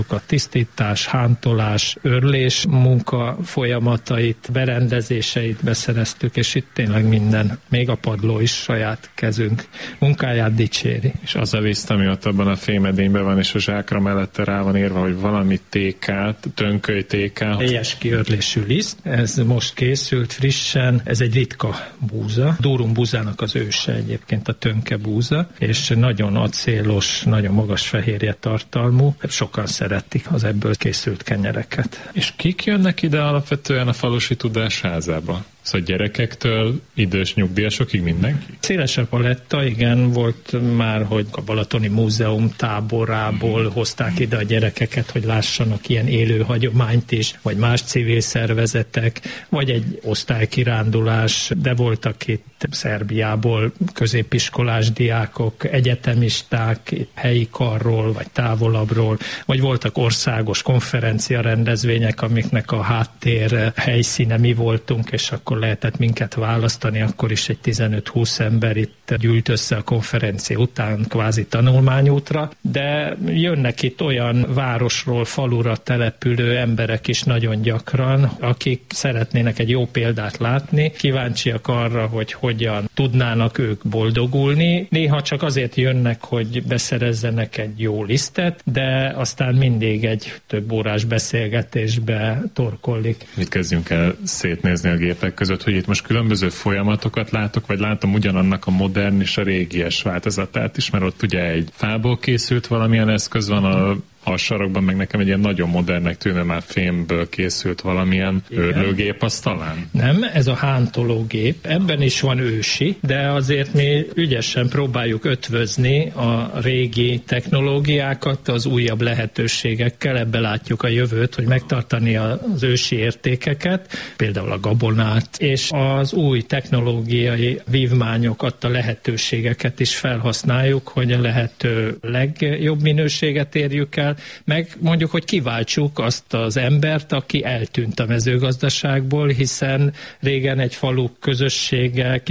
A tisztítás, hántolás, örlés munka folyamatait, berendezéseit beszereztük, és itt tényleg minden, még a padló is saját kezünk munkáját dicséri. És az a liszt, ami ott abban a fémedényben van, és a zsákra mellette rá van írva, hogy valami tékát, tönköly téká. Teljes kiörlésű liszt, ez most készült frissen, ez egy ritka búza. Durum búzának az őse egyébként a tönke búza, és nagyon acélos, nagyon magas fehérje tartalmú, sokan szeretik az ebből készült kenyereket. És kik jönnek ide alapvetően a Falusi Tudás Házába? Szóval gyerekektől idős nyugdíjasokig mindenki? Szélesebb paletta, igen, volt már, hogy a Balatoni Múzeum táborából hozták ide a gyerekeket, hogy lássanak ilyen élő hagyományt is, vagy más civil szervezetek, vagy egy osztálykirándulás, de voltak itt Szerbiából középiskolás diákok, egyetemisták, helyi karról, vagy távolabbról, vagy voltak országos konferencia rendezvények, amiknek a háttér helyszíne mi voltunk, és akkor lehetett minket választani, akkor is egy 15-20 ember itt gyűlt össze a konferencia után kvázi tanulmányútra, de jönnek itt olyan városról, falura települő emberek is nagyon gyakran, akik szeretnének egy jó példát látni, kíváncsiak arra, hogy hogyan tudnának ők boldogulni. Néha csak azért jönnek, hogy beszerezzenek egy jó lisztet, de aztán mindig egy több órás beszélgetésbe torkollik. Mit kezdjünk el szétnézni a gépek között, hogy itt most különböző folyamatokat látok, vagy látom ugyanannak a modern és a régies változatát is, mert ott ugye egy fából készült valamilyen eszköz van, a sarokban meg nekem egy ilyen nagyon modernnek tűnő, már fémből készült valamilyen őrlőgép, az talán? Nem, ez a hántológép. Ebben is van ősi, de azért mi ügyesen próbáljuk ötvözni a régi technológiákat az újabb lehetőségekkel. Ebbe látjuk a jövőt, hogy megtartani az ősi értékeket, például a gabonát, és az új technológiai vívmányok adta lehetőségeket is felhasználjuk, hogy a lehető legjobb minőséget érjük el, meg mondjuk, hogy kiváltsuk azt az embert, aki eltűnt a mezőgazdaságból, hiszen régen egy falu közössége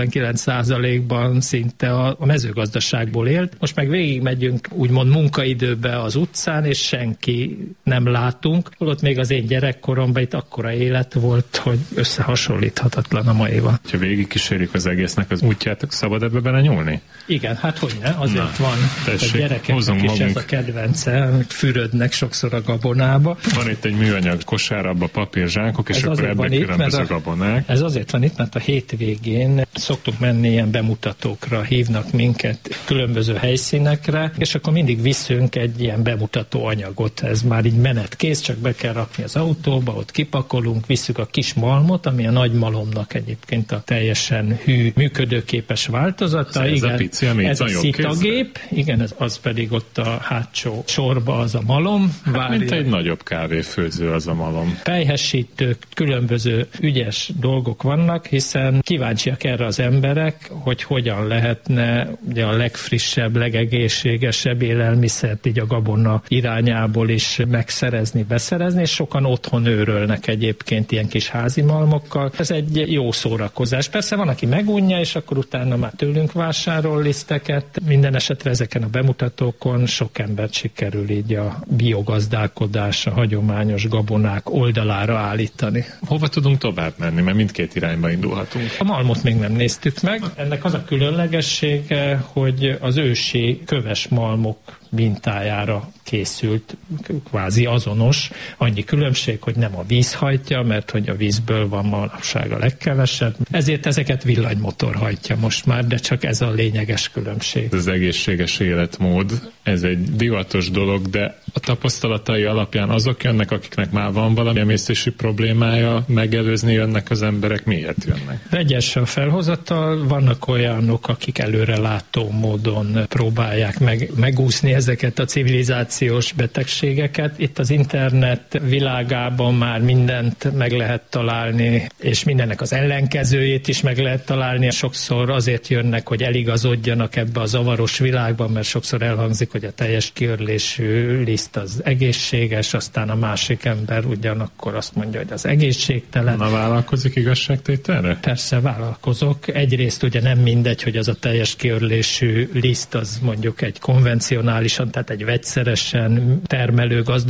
99%-ban szinte a mezőgazdaságból élt. Most meg végigmegyünk úgymond munkaidőbe az utcán, és senki nem látunk. Holott még az én gyerekkoromban itt akkora élet volt, hogy összehasonlíthatatlan a maival. Ha végigkísérjük az egésznek az útját, szabad ebbe bele nyúlni? Igen, hát hogyne, azért van. Tessék, a gyerekeknek is ez a kedvence, fürödnek sokszor a gabonába. Van itt egy műanyag kosár, abba papírzsákok, és akkor ebbe különböző gabonák. Ez azért van itt, mert a hétvégén szoktunk menni ilyen bemutatókra, hívnak minket különböző helyszínekre, és akkor mindig viszünk egy ilyen bemutató anyagot. Ez már így menetkész, csak be kell rakni az autóba, ott kipakolunk, visszük a kis malmot, ami a nagy malomnak egyébként a teljesen hű, működőképes változata. Ez igen, a pici, ami ez a szitagép, igen, az pedig ott a hátsó sorba az a malom. Mint egy nagyobb kávéfőző az a malom. Fejhesítők, különböző ügyes dolgok vannak, hiszen kíváncsiak erre az emberek, hogy hogyan lehetne ugye a legfrissebb, legegészségesebb élelmiszert így a gabona irányából is megszerezni, beszerezni, és sokan otthon őrölnek egyébként ilyen kis házi malmokkal. Ez egy jó szórakozás. Persze van, aki megunja, és akkor utána már tőlünk vásárol liszteket. Minden esetre ezeken a bemutatókon sok embert sikerül így a biogazdálkodás, a hagyományos gabonák oldalára állítani. Hova tudunk tovább menni, mert mindkét irányba indulhatunk? A malmot még nem néztük meg. Ennek az a különlegessége, hogy az ősi köves malmok mintájára készült, kvázi azonos. Annyi különbség, hogy nem a víz hajtja, mert hogy a vízből van manapság a legkevesebb. Ezért ezeket villanymotor hajtja most már, de csak ez a lényeges különbség. Az egészséges életmód, ez egy divatos dolog, de a tapasztalatai alapján azok jönnek, akiknek már van valami emésztési problémája, megelőzni jönnek az emberek, miért jönnek? Vegyes a felhozatal, vannak olyanok, akik előrelátó módon próbálják megúszni ezeket a civilizációs betegségeket. Itt az internet világában már mindent meg lehet találni, és mindennek az ellenkezőjét is meg lehet találni. Sokszor azért jönnek, hogy eligazodjanak ebbe a zavaros világban, mert sokszor elhangzik, hogy a teljes kiörlésű liszt liszt az egészséges, aztán a másik ember ugyanakkor azt mondja, hogy az egészségtelen. Na, vállalkozik igazságtételre? Persze vállalkozok. Egyrészt ugye nem mindegy, hogy az a teljes kiörlésű liszt az mondjuk egy konvencionálisan, tehát egy vegyszeresen termelő